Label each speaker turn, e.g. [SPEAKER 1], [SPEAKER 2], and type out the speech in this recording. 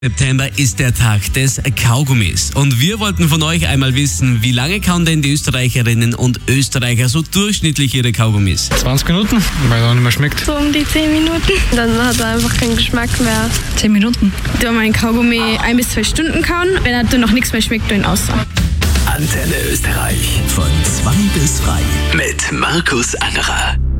[SPEAKER 1] September ist der Tag des Kaugummis. Und wir wollten von euch einmal wissen, wie lange kauen denn die Österreicherinnen und Österreicher so durchschnittlich ihre Kaugummis?
[SPEAKER 2] 20 Minuten, weil er nicht mehr schmeckt.
[SPEAKER 3] So um die 10 Minuten. Dann hat er einfach keinen Geschmack mehr.
[SPEAKER 4] 10 Minuten.
[SPEAKER 5] Du hast einen Kaugummi 1 bis 2 Stunden kauen. Wenn er dann noch nichts mehr schmeckt, du ihn aus.
[SPEAKER 6] Antenne Österreich von 2 bis 3 mit Markus Angerer.